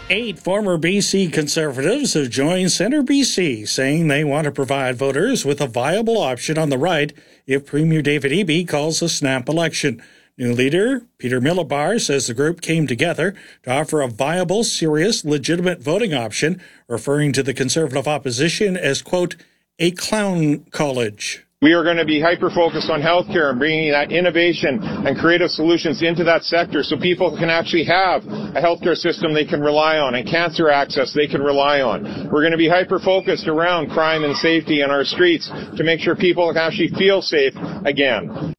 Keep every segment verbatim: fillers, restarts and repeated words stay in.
Eight former B C Conservatives have joined Centre B C, saying they want to provide voters with a viable option on the right if Premier David Eby calls a snap election. New leader Peter Milobar says the group came together to offer a viable, serious, legitimate voting option, referring to the Conservative opposition as, quote, a clown college. We are going to be hyper-focused on healthcare and bringing that innovation and creative solutions into that sector so people can actually have a healthcare system they can rely on and cancer access they can rely on. We're going to be hyper-focused around crime and safety in our streets to make sure people can actually feel safe again.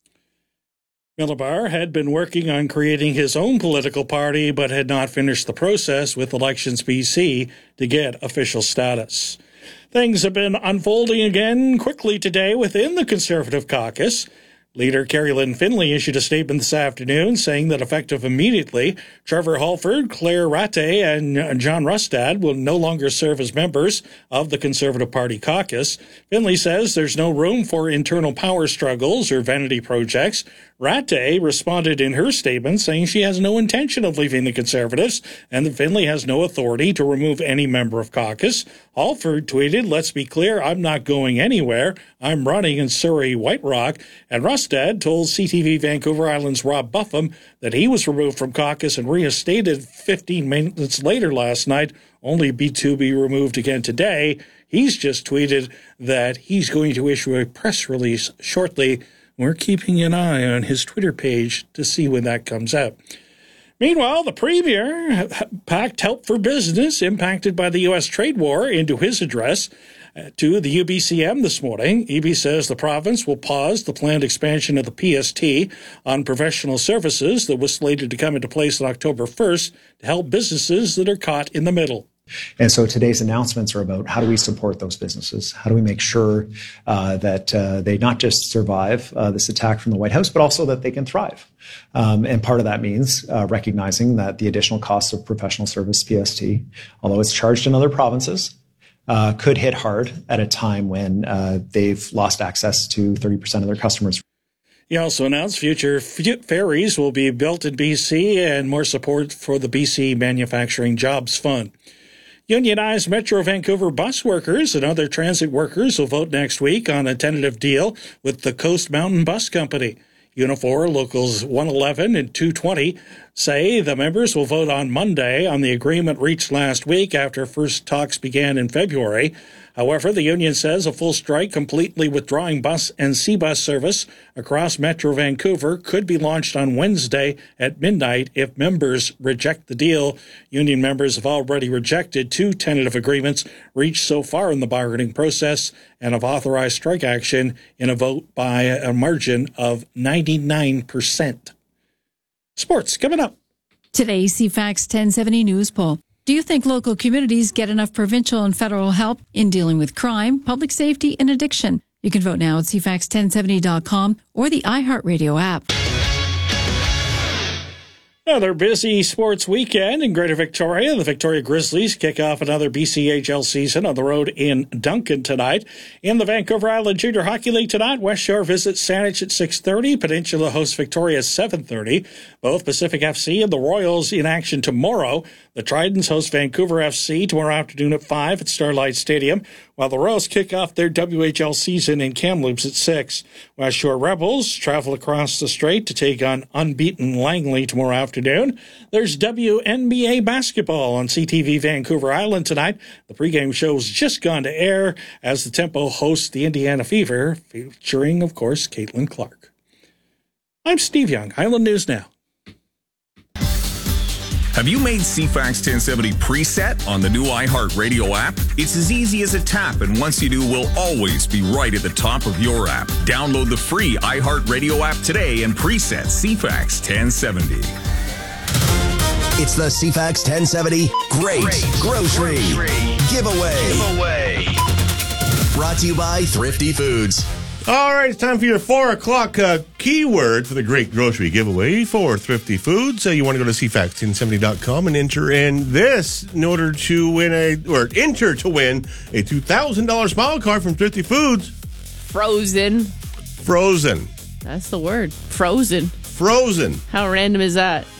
Milobar had been working on creating his own political party but had not finished the process with Elections B C to get official status. Things have been unfolding again quickly today within the Conservative caucus. Leader Carrie Lynn Finley issued a statement this afternoon saying that effective immediately, Trevor Halford, Claire Ratte, and John Rustad will no longer serve as members of the Conservative Party caucus. Finley says there's no room for internal power struggles or vanity projects. Ratte responded in her statement saying she has no intention of leaving the Conservatives and that Finley has no authority to remove any member of caucus. Halford tweeted, "Let's be clear, I'm not going anywhere. I'm running in Surrey White Rock." And Rustad told C T V Vancouver Island's Rob Buffum that he was removed from caucus and reinstated fifteen minutes later last night, only be to be removed again today. He's just tweeted that he's going to issue a press release shortly. We're keeping an eye on his Twitter page to see when that comes out. Meanwhile, the Premier packed help for business impacted by the U S trade war into his address to the U B C M this morning. Eby says the province will pause the planned expansion of the P S T on professional services that was slated to come into place on October first to help businesses that are caught in the middle. And so today's announcements are about how do we support those businesses? How do we make sure uh, that uh, they not just survive uh, this attack from the White House, but also that they can thrive? Um, and part of that means uh, recognizing that the additional cost of professional service P S T, although it's charged in other provinces, uh, could hit hard at a time when uh, they've lost access to thirty percent of their customers. He also announced future f- ferries will be built in B C and more support for the B C Manufacturing Jobs Fund. Unionized Metro Vancouver bus workers and other transit workers will vote next week on a tentative deal with the Coast Mountain Bus Company. Unifor Locals one eleven and two twenty say the members will vote on Monday on the agreement reached last week after first talks began in February. However, the union says a full strike completely withdrawing bus and C-bus service across Metro Vancouver could be launched on Wednesday at midnight if members reject the deal. Union members have already rejected two tentative agreements reached so far in the bargaining process and have authorized strike action in a vote by a margin of ninety-nine percent. Sports coming up. Today's C FAX ten seventy News Poll. Do you think local communities get enough provincial and federal help in dealing with crime, public safety, and addiction? You can vote now at C FAX ten seventy dot com or the iHeartRadio app. Another busy sports weekend in Greater Victoria. The Victoria Grizzlies kick off another B C H L season on the road in Duncan tonight. In the Vancouver Island Junior Hockey League tonight, West Shore visits Saanich at six thirty. Peninsula hosts Victoria at seven thirty. Both Pacific F C and the Royals in action tomorrow. The Tridents host Vancouver F C tomorrow afternoon at five at Starlight Stadium, while the Royals kick off their W H L season in Kamloops at six. West Shore Rebels travel across the strait to take on unbeaten Langley tomorrow afternoon. There's W N B A basketball on C T V Vancouver Island tonight. The pregame show's just gone to air as the Tempo hosts the Indiana Fever, featuring, of course, Caitlin Clark. I'm Steve Young, Island News Now. Have you made C FAX ten seventy preset on the new iHeartRadio app? It's as easy as a tap, and once you do, we'll always be right at the top of your app. Download the free iHeartRadio app today and preset C FAX ten seventy. It's the C FAX ten seventy Great, Great Grocery, Grocery Giveaway. Giveaway. Brought to you by Thrifty Foods. All right, it's time for your four o'clock uh, keyword for the Great Grocery Giveaway for Thrifty Foods. Uh, you want to go to C FAX ten seventy dot com and enter in this in order to win a, or enter to win a two thousand dollars smile card from Thrifty Foods. Frozen. Frozen. That's the word. Frozen. Frozen. How random is that?